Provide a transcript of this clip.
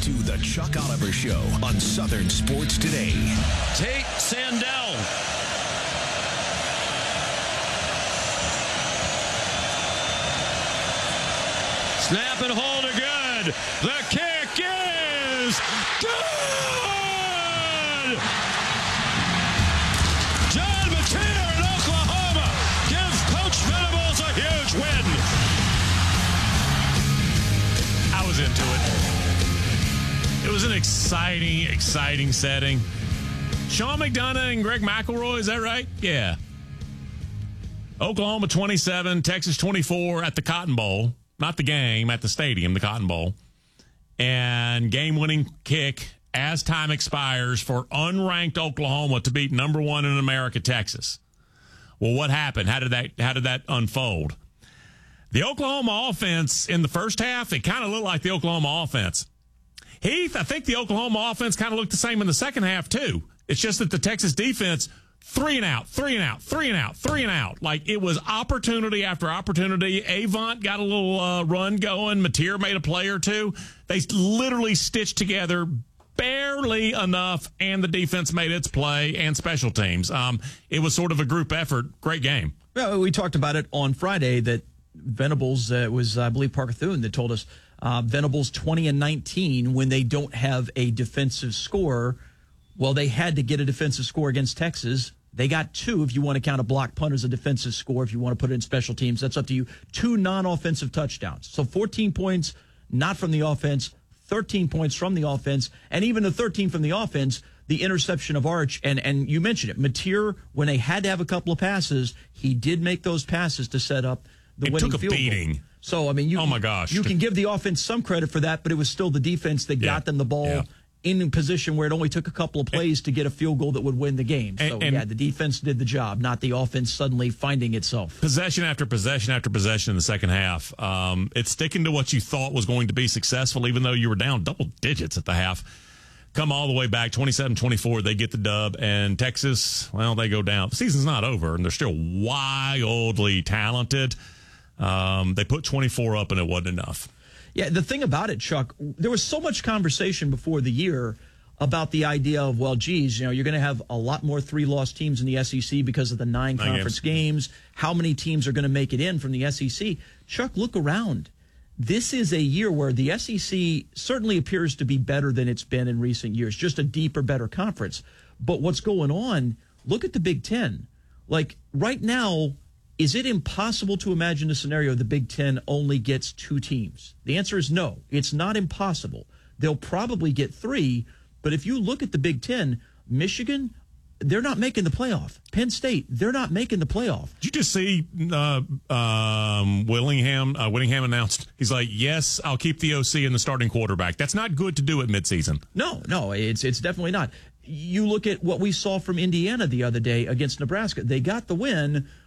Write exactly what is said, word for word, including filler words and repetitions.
to the Chuck Oliver Show on Southern Sports Today. Tate Sandell. Snap and hold are good. The kick is good. John Mateer in Oklahoma gives Coach Venables a huge win. I was into it. It was an exciting, exciting setting. Sean McDonough and Greg McElroy, is that right? Yeah. Oklahoma twenty-seven, Texas twenty-four at the Cotton Bowl. Not the game, at the stadium, the Cotton Bowl. And game-winning kick as time expires for unranked Oklahoma to beat number one in America, Texas. Well, what happened? How did that, how did that unfold? The Oklahoma offense in the first half, it kind of looked like the Oklahoma offense. Heath, I think the Oklahoma offense kind of looked the same in the second half, too. It's just that the Texas defense, three and out, three and out, three and out, three and out. Like, it was opportunity after opportunity. Avant got a little uh, run going. Mateer made a play or two. They literally stitched together barely enough, and the defense made its play, and special teams. Um, it was sort of a group effort. Great game. Well, we talked about it on Friday that Venables uh, was, I believe, Parker Thune that told us uh, Venables twenty and nineteen when they don't have a defensive score. Well, they had to get a defensive score against Texas. They got two, if you want to count a block punt as a defensive score. If you want to put it in special teams, that's up to you. Two non-offensive touchdowns. So fourteen points, not from the offense, thirteen points from the offense, and even the thirteen from the offense, the interception of Arch. And, and you mentioned it. Mateer, when they had to have a couple of passes, he did make those passes to set up the it winning took a field beating. goal. So, I mean, you, oh my gosh. you can give the offense some credit for that, but it was still the defense that yeah. got them the ball. Yeah. In a position where it only took a couple of plays to get a field goal that would win the game. So, and, and yeah, the defense did the job, not the offense suddenly finding itself. Possession after possession after possession in the second half. Um, it's sticking to what you thought was going to be successful, even though you were down double digits at the half. Come all the way back, twenty-seven twenty-four, they get the dub, and Texas, well, they go down. The season's not over, and they're still wildly talented. Um, they put twenty-four up, and it wasn't enough. Yeah, the thing about it, Chuck, there was so much conversation before the year about the idea of, well, geez, you know, you're going to have a lot more three-loss teams in the S E C because of the nine, nine conference games. games. How many teams are going to make it in from the S E C? Chuck, look around. This is a year where the S E C certainly appears to be better than it's been in recent years, just a deeper, better conference. But what's going on, look at the Big Ten. Like, right now, is it impossible to imagine a scenario the Big Ten only gets two teams? The answer is no. It's not impossible. They'll probably get three, but if you look at the Big Ten, Michigan, they're not making the playoff. Penn State, they're not making the playoff. Did you just see uh, um, Willingham? Uh, Willingham announced, he's like, yes, I'll keep the O C and the starting quarterback. That's not good to do at midseason. No, no, it's it's definitely not. You look at what we saw from Indiana the other day against Nebraska. They got the win,